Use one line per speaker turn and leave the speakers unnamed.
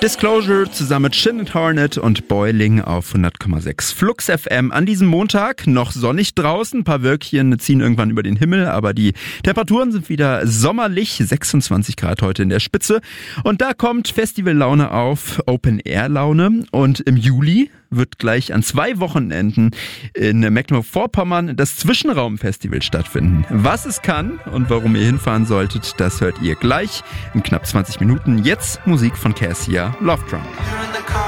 Disclosure zusammen mit Shin & Hornet und Boiling auf 100,6 Flux FM. An diesem Montag noch sonnig draußen. Ein paar Wölkchen ziehen irgendwann über den Himmel, aber die Temperaturen sind wieder sommerlich. 26 Grad heute in der Spitze. Und da kommt Festivallaune auf, Open-Air-Laune. Und im Juli wird gleich an 2 Wochenenden in Mecklenburg-Vorpommern das Zwischenraum-Festival stattfinden. Was es kann und warum ihr hinfahren solltet, das hört ihr gleich in knapp 20 Minuten. Jetzt Musik von Cassia, Love Drum.